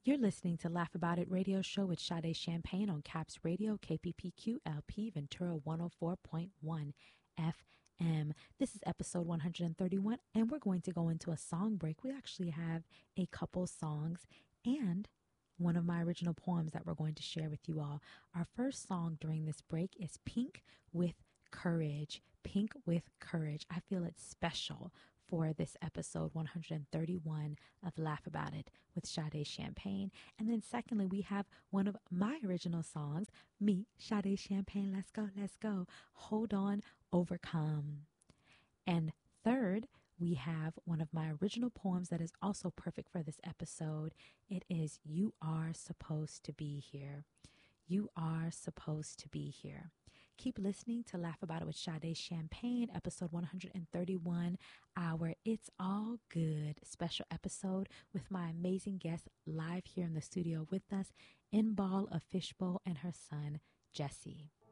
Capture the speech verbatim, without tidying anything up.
You're listening to Laugh About It radio show with Sade Champagne on Caps Radio, K P P Q L P, Ventura one oh four point one F M. This is episode one hundred thirty-one, and we're going to go into a song break. We actually have a couple songs and one of my original poems that we're going to share with you all. Our first song during this break is Pink with Courage. Pink with Courage. I feel it's special for this episode one hundred thirty-one of Laugh About It with Sade Champagne. And then secondly, we have one of my original songs, me, Sade Champagne, let's go, let's go, Hold On, Overcome. And third, we have one of my original poems that is also perfect for this episode. It is You Are Supposed to Be Here. You Are Supposed to Be Here. Keep listening to Laugh About It with Sade Champagne, episode one hundred thirty-one, our It's All Good special episode with my amazing guest live here in the studio with us, Inbal of Fishbowl and her son, Jesse.